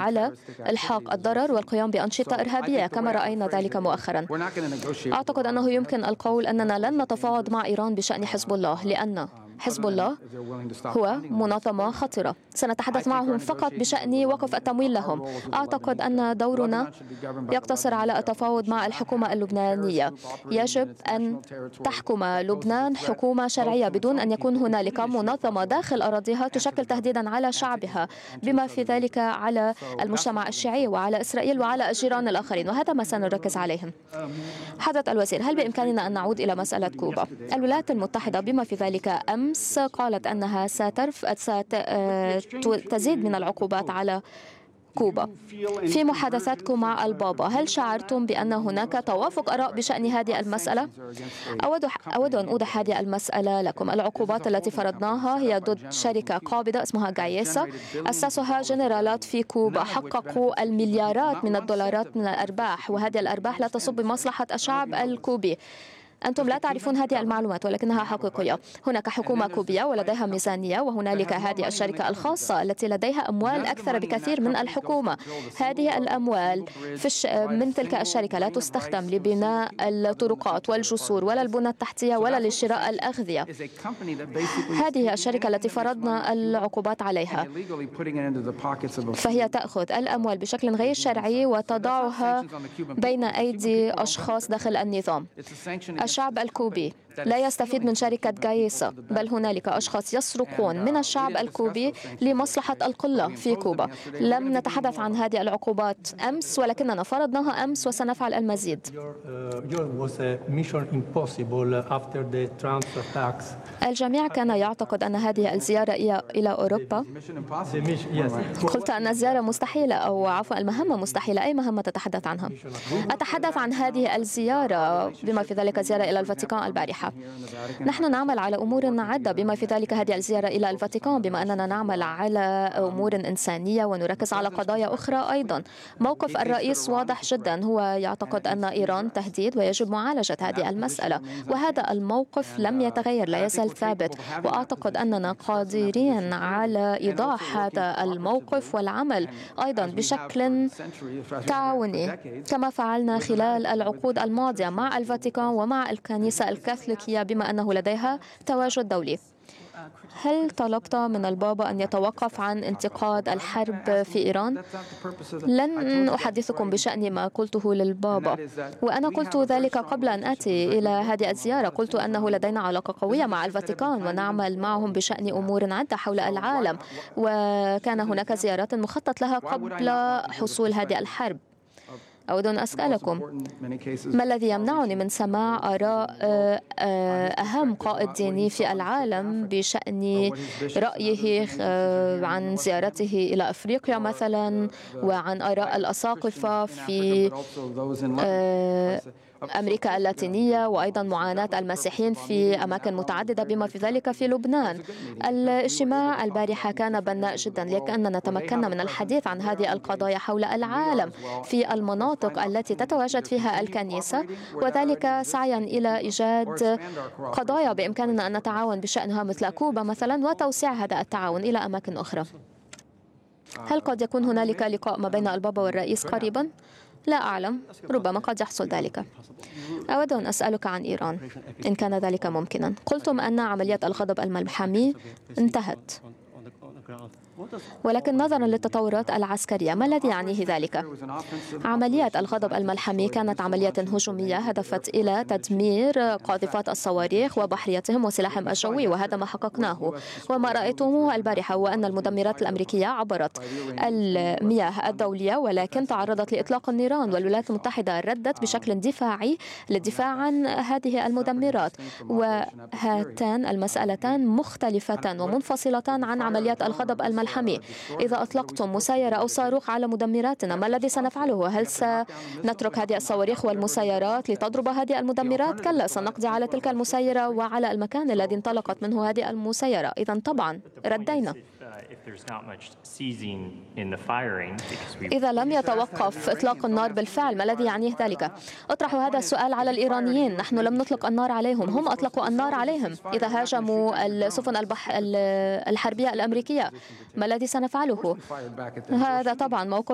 على إلحاق الضرر والقيام بأنشطة إرهابية كما رأينا ذلك مؤخرا. أعتقد أنه يمكن القول أننا لن نتفاوض مع إيران بشأن حزب الله، لأن حزب الله هو منظمة خطرة. سنتحدث معهم فقط بشأن وقف التمويل لهم. أعتقد أن دورنا يقتصر على التفاوض مع الحكومة اللبنانية. يجب أن تحكم لبنان حكومة شرعية بدون أن يكون هنالك منظمة داخل أراضيها تشكل تهديدا على شعبها، بما في ذلك على المجتمع الشيعي وعلى إسرائيل وعلى الجيران الآخرين، وهذا ما سنركز عليهم. حدث الوزير: هل بإمكاننا أن نعود إلى مسألة كوبا؟ الولايات المتحدة بما في ذلك أمس قالت أنها ستزيد من العقوبات على كوبا. في محادثاتكم مع البابا هل شعرتم بأن هناك توافق آراء بشأن هذه المسألة؟ أود أن أوضح هذه المسألة لكم. العقوبات التي فرضناها هي ضد شركة قابضة اسمها جايسا، أسسها جنرالات في كوبا، حققوا المليارات من الدولارات من الأرباح، وهذه الأرباح لا تصب بمصلحة الشعب الكوبي. أنتم لا تعرفون هذه المعلومات ولكنها حقيقية. هناك حكومة كوبية ولديها ميزانية، وهنالك هذه الشركة الخاصة التي لديها أموال أكثر بكثير من الحكومة. هذه الأموال من تلك الشركة لا تستخدم لبناء الطرقات والجسور ولا البنى التحتية ولا لشراء الأغذية. هذه الشركة التي فرضنا العقوبات عليها، فهي تأخذ الأموال بشكل غير شرعي وتضعها بين أيدي أشخاص داخل النظام. الشعب الكوبي لا يستفيد من شركة جايسا، بل هنالك أشخاص يسرقون من الشعب الكوبي لمصلحة القلة في كوبا. لم نتحدث عن هذه العقوبات أمس ولكننا فرضناها أمس وسنفعل المزيد. الجميع كان يعتقد أن هذه الزيارة إلى أوروبا، قلت أن الزيارة مستحيلة، أو عفوا المهمة مستحيلة. أي مهمة تتحدث عنها؟ أتحدث عن هذه الزيارة بما في ذلك زيارة إلى الفاتيكان البارحة. نحن نعمل على أمور عدة بما في ذلك هذه الزيارة إلى الفاتيكان، بما أننا نعمل على أمور إنسانية ونركز على قضايا أخرى أيضا. موقف الرئيس واضح جدا، هو يعتقد أن إيران تهديد ويجب معالجة هذه المسألة، وهذا الموقف لم يتغير، لا يزال ثابت. وأعتقد أننا قادرين على إيضاح هذا الموقف والعمل أيضا بشكل تعاوني كما فعلنا خلال العقود الماضية مع الفاتيكان ومع الكنيسة الكاثوليكية بما أنه لديها تواجد دولي. هل طلبت من البابا أن يتوقف عن انتقاد الحرب في إيران؟ لن أحدثكم بشأن ما قلته للبابا، وأنا قلت ذلك قبل أن آتي إلى هذه الزيارة. قلت أنه لدينا علاقة قوية مع الفاتيكان ونعمل معهم بشأن أمور عدة حول العالم، وكان هناك زيارات مخطط لها قبل حصول هذه الحرب. أود أن أسألكم ما الذي يمنعني من سماع آراء أهم قائد ديني في العالم بشأن رأيه عن زيارته إلى أفريقيا مثلا، وعن آراء الأساقفة في أمريكا اللاتينية، وأيضا معاناة المسيحيين في أماكن متعددة بما في ذلك في لبنان. الاجتماع البارحة كان بناء جدا لأننا تمكنا من الحديث عن هذه القضايا حول العالم في المناطق التي تتواجد فيها الكنيسة، وذلك سعيا إلى إيجاد قضايا بإمكاننا أن نتعاون بشأنها مثل كوبا مثلا، وتوسيع هذا التعاون إلى أماكن أخرى. هل قد يكون هنالك لقاء ما بين البابا والرئيس قريبا؟ لا أعلم، ربما قد يحصل ذلك. أود أن أسألك عن إيران إن كان ذلك ممكنا. قلتم أن عملية الغضب الملحمي انتهت، ولكن نظرا للتطورات العسكرية ما الذي يعنيه ذلك؟ عملية الغضب الملحمي كانت عملية هجومية هدفت إلى تدمير قاذفات الصواريخ وبحريتهم وسلاحهم الجوي، وهذا ما حققناه. وما رأيتموه البارحة هو أن المدمرات الأمريكية عبرت المياه الدولية، ولكن تعرضت لإطلاق النيران، والولايات المتحدة ردت بشكل دفاعي للدفاع عن هذه المدمرات. وهاتان المسألتان مختلفتان ومنفصلتان عن عمليات الغضب الملحمي. إذا أطلقتم مسيرة أو صاروخ على مدمراتنا ما الذي سنفعله؟ هل سنترك هذه الصواريخ والمسيرات لتضرب هذه المدمرات؟ كلا، سنقضي على تلك المسيرة وعلى المكان الذي انطلقت منه هذه المسيرة. إذن طبعا ردينا. إذا لم يتوقف إطلاق النار بالفعل ما الذي يعنيه ذلك؟ أطرح هذا السؤال على الإيرانيين. نحن لم نطلق النار عليهم، هم أطلقوا النار عليهم. إذا هاجموا السفن الحربية الأمريكية ما الذي سنفعله؟ هذا طبعا موقف